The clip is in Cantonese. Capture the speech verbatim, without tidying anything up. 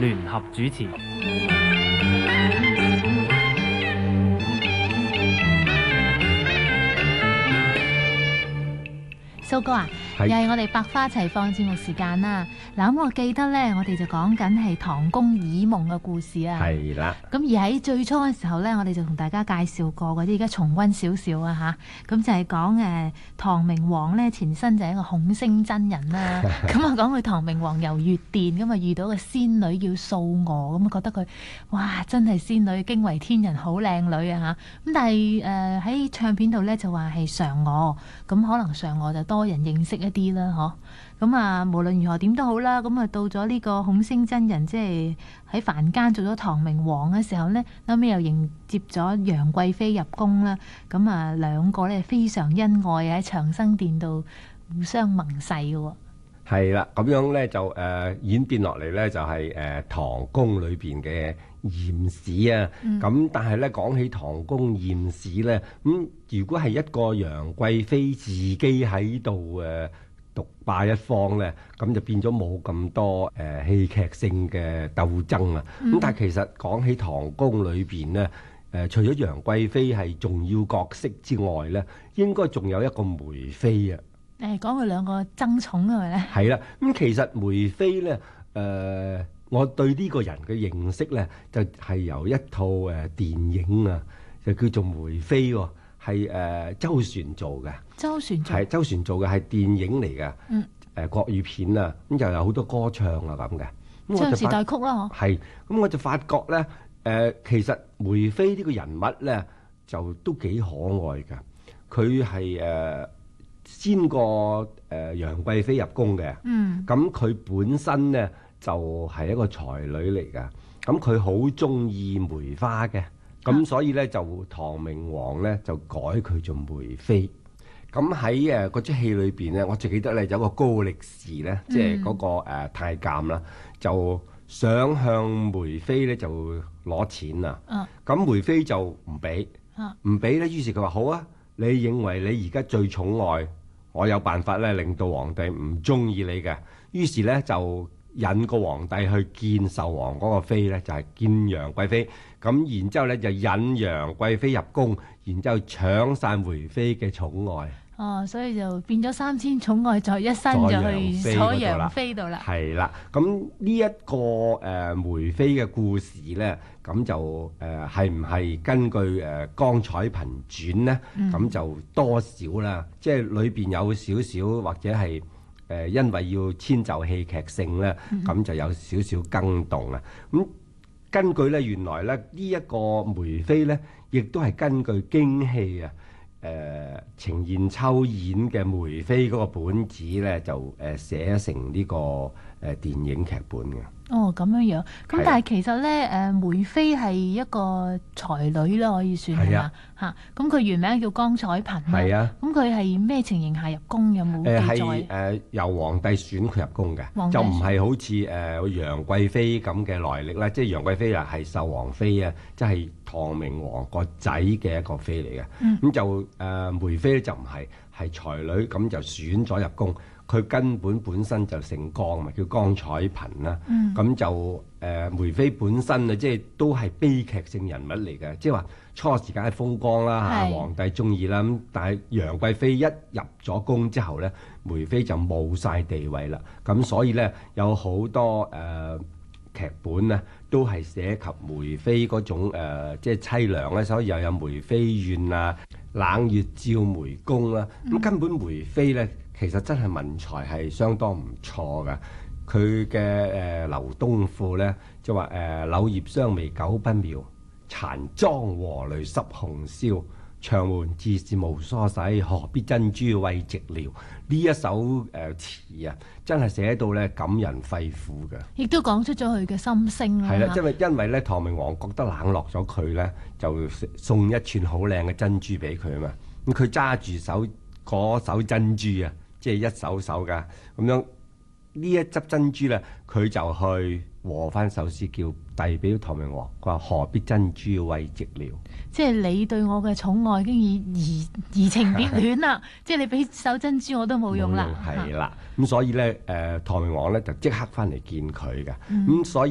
聯合主持。 蘇哥啊，又係我哋百花齊放節目時間啦。嗱，咁我記得咧，我哋就講緊係唐宮爾夢嘅故事啊。 係啦。 咁而喺最初嘅時候咧，我哋就同大家介紹過嗰啲，而家重溫少少啊吓。咁就係講誒唐明皇咧，前身就係一個孔聖真人啦。咁啊講佢唐明皇遊月殿，咁啊遇到個仙女叫素娥，咁啊覺得佢哇真係仙女驚為天人，好靚女啊吓。咁但係誒喺唱片度咧就話係嫦娥，咁可能嫦娥就多人認識一啲啦，嗬。咁啊，無論如何點都好啦，咁啊到咗呢個孔聖真人，即係喺凡間做咗唐明皇嘅時候呢，後尾又迎接咗楊貴妃入宮啦。咁啊，兩個咧非常恩愛喺長生殿度互相盟誓嘅喎。 係啦，咁樣咧就誒、呃、演變落嚟咧就係、是、誒、呃、唐宮裏邊嘅艷史啊。咁、嗯、但係咧講起唐宮艷史咧，咁、嗯、如果係一個楊貴妃自己喺度誒獨霸一方咧，咁就變咗冇咁多誒、呃、戲劇性嘅鬥爭啊。咁、嗯、但係其實講起唐宮裏邊咧，誒、呃、除咗楊貴妃係重要角色之外咧，應該仲有一個梅妃啊。 誒講佢兩個爭寵係咪咧？ 係啦，咁其實梅妃咧，誒、呃，我對呢個人嘅認識咧，就係、是、由一套誒、呃、電影啊，就叫做梅妃喎、哦，係誒、呃、周旋做嘅。周旋做係周旋做嘅係電影嚟嘅。嗯。誒、呃、國語片啊，咁就有好多歌唱啊咁嘅。 唱時代曲啦，嗬。係， 咁我就發覺咧，誒、呃、其實梅妃呢個人物咧，就都幾可愛㗎。佢係誒。先過誒楊貴妃入宮嘅，咁佢、嗯、本身咧就係、是、一個才女嚟㗎，咁佢好中意梅花嘅，咁、啊、所以咧就唐明皇咧就改佢做梅妃。咁喺誒嗰出戲裏邊咧，我最記得咧有個高力士咧，即係嗰個誒、呃、太監啦，就想向梅妃咧就攞錢啊，咁梅妃就唔俾，唔俾咧，於是佢話好啊。你認為你而家最寵愛，我有辦法咧令到皇帝唔中意你嘅，於是咧就引個皇帝去見壽王嗰個妃咧，就係、是、見楊貴妃，咁然之後咧就引楊貴妃入宮，然之後搶晒梅妃嘅寵愛。哦， 所以就變咗三千寵愛在一身，就去咗楊妃度啦。 係啦，咁呢一個誒、呃、梅妃嘅故事咧，咁就誒係唔係根據誒、呃《江彩萍傳》呢？咁、嗯、就多少啦，即係裏邊有少少或者係誒、呃、因為要遷就戲劇性咧，咁、嗯、就有少少更動啊。咁根據咧，原來咧呢一、這個梅妃咧，亦都係根據京戲啊。誒、呃、程硯秋演嘅梅妃嗰個本子咧，就誒、呃、寫成呢、這個誒、呃、電影劇本嘅。 哦，咁樣樣。咁但係其實咧，誒、呃、梅妃係一個才女啦，可以算係嘛嚇。咁佢、啊、原名叫江彩萍啦。係啊。咁佢係咩情形下入宮？有冇記載？誒係誒由皇帝選佢入宮嘅，就唔係好似誒、呃、楊貴妃咁嘅來歷啦。即係楊貴妃啊，係壽王妃啊，即係唐明皇個仔嘅一個妃嚟嘅。咁、嗯、就誒、呃、梅妃咧就唔係，係才女，咁就選咗入宮。佢根本本身就姓江，咪叫江彩萍啦。咁、嗯、就誒、呃、梅妃本身啊，即係都係悲劇性人物嚟嘅。即係話初時梗係風光啦，嚇是皇帝中意啦。咁但係楊貴妃一入咗宮之後咧，梅妃就冇晒地位啦。咁所以咧有好多誒、呃、劇本咧都係寫及梅妃嗰種、呃、即係凄涼咧，所以又有梅妃怨啊、冷月照梅宮啦。咁、嗯、根本梅妃咧。其實真係文才係相當唔錯㗎，佢嘅誒劉東賦咧就話誒、呃、柳葉雙眉久不描，殘妝和淚濕紅簫，長門自是無梳洗，何必珍珠慰寂寥。呢一首誒、呃、詞啊，真係寫到咧感人肺腑嘅， 亦都講出咗佢嘅心聲啦。 係啦，因為因為咧唐明皇覺得冷落咗佢咧，就送一串好靚嘅珍珠俾佢啊嘛。咁佢揸住手嗰手珍珠啊！即係一手手㗎，咁樣呢一執珍珠咧，佢就去和翻首詩，叫遞俾唐明皇。佢話何必珍珠慰寂寥？即係你對我嘅寵愛已經已移移情別戀啦。即係你俾手珍珠我都冇用啦。係啦，咁所以咧，誒、呃、唐明皇咧就即刻翻嚟見佢嘅。咁、嗯、所以。